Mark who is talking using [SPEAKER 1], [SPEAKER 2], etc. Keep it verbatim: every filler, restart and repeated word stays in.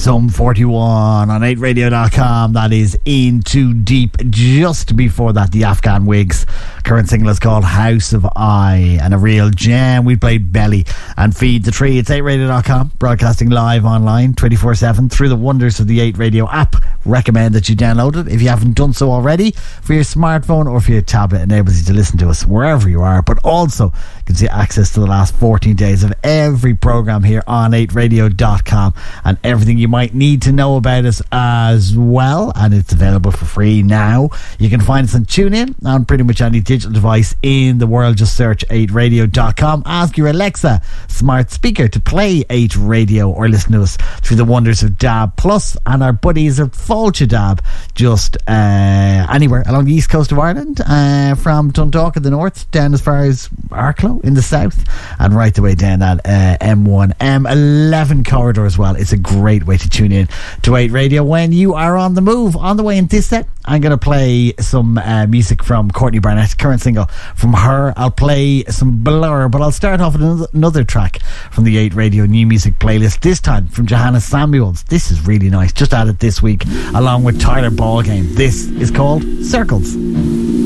[SPEAKER 1] Sum forty-one on eight radio dot com. That is In Too Deep. Just before that, the Afghan Wigs. Current single is called House of I, and a real gem. We played Belly and Feed the Tree. It's eight radio dot com, broadcasting live online twenty-four seven through the wonders of the eight Radio app. Recommend that you download it if you haven't done so already, for your smartphone or for your tablet. It enables you to listen to us wherever you are, but also gives you access to the last fourteen days of every programme here on eight radio dot com and everything you might need to know about us as well. And it's available for free now. You can find us on TuneIn on pretty much any digital device in the world. Just search eight radio dot com. Ask your Alexa smart speaker to play eight Radio, or listen to us through the wonders of DAB Plus and our buddies of Fulcha Dab, just uh, anywhere along the east coast of Ireland, uh, from Dundalk in the north down as far as Arklow in the south, and right the way down that uh, M one M eleven corridor as well. It's a great way to tune in to eight Radio when you are on the move. On the way in this set, I'm going to play some uh, music from Courtney Barnett, current single from her. I'll play some Blur, but I'll start off with another, another track from the eight Radio new music playlist, this time from Johanna Samuels. This is really nice, just added this week along with Tyler Ballgame. This is called Circles.